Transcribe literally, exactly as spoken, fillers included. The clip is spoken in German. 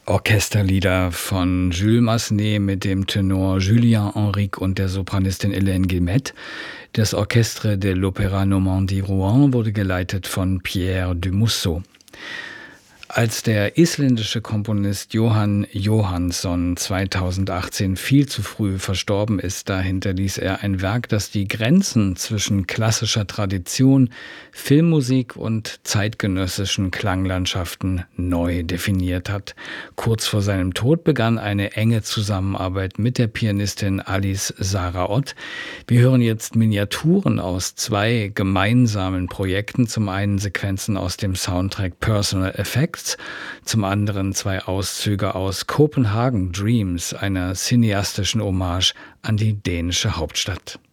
Orchesterlieder von Jules Massenet mit dem Tenor Julien Henrique und der Sopranistin Hélène Guilmette. Das Orchestre de l'Opéra Normandie Rouen wurde geleitet von Pierre Dumousseau. Als der isländische Komponist Jóhann Jóhannsson zweitausendachtzehn viel zu früh verstorben ist, da hinterließ er ein Werk, das die Grenzen zwischen klassischer Tradition, Filmmusik und zeitgenössischen Klanglandschaften neu definiert hat. Kurz vor seinem Tod begann eine enge Zusammenarbeit mit der Pianistin Alice Sarah Ott. Wir hören jetzt Miniaturen aus zwei gemeinsamen Projekten. Zum einen Sequenzen aus dem Soundtrack Personal Effects, zum anderen zwei Auszüge aus Copenhagen Dreams, einer cineastischen Hommage an die dänische Hauptstadt.